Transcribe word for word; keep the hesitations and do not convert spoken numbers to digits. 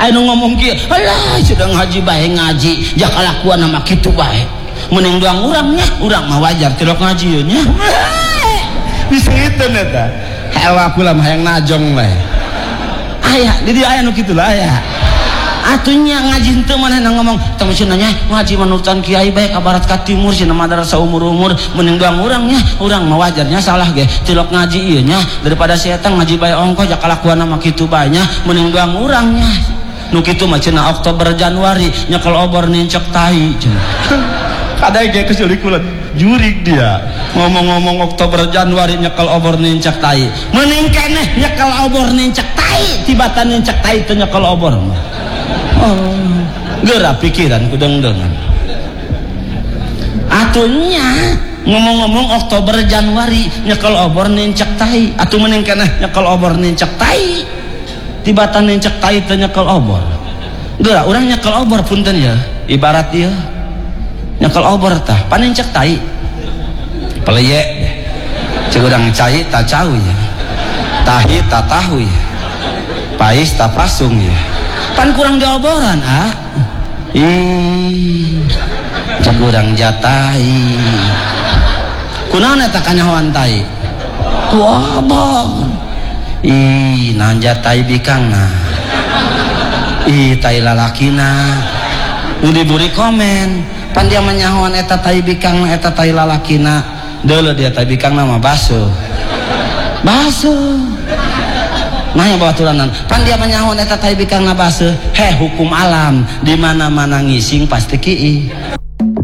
aya nu ngomong kieu alah sudah ngaji bae ngaji ja kalakuan mah kitu bae mending doang urangnya urang mah wajar tilok ngaji ieu nya bisa itu eta hewa kula mah hayang najong bae aya di dieu aya nu kitu lah aya atunya ngaji henteu manehna ngomong tong cenah ngaji manutan kiai bae ka barat ka timur cenah madrasah umur-umur mending doang urangnya urang mah wajarnya salah ge tilok ngaji ieu nya daripada saya teh ngaji bae ongko ja kalakuanna mah kitu bae nya mending doang urangnya nu kitu mah cenah Oktober Januari nyekel obor nincek tai cenah kada ge kesulik kula jurig dia ngomong-ngomong Oktober Januari nyekel obor nincek tai mending keneh nyekel obor nincek tai tibatan nincek tai teh nyekel obor mah oh, gerak pikiran kudeng-dengan atunya ngomong-ngomong Oktober Januari nyekel obor nincek tai atuh mending keneh nyekel obor nincek tai tibatan nincek tai teh nyekel obor gerak urang nyekel obor punten ya ibarat ieu nyekel obor tah panincek tai peleye ceuk urang cai ta cau ya tahi ta tahu ya pais ta pasung ya pan kurang di oboran ah ih cek urang jatai kunaon eta kanyahoan tai ku obor ih naon jatai bikangna ih tai lalakina nu diburi komen pan dia menyahoan eta tai bikangna eta tai lalakina deuleu dia tai bikangna mah basuh basuh nah yang bawa tulanan pan dia menyahoan eta tai bikangna basuh heh hukum alam di mana-mana ngising pasti kieu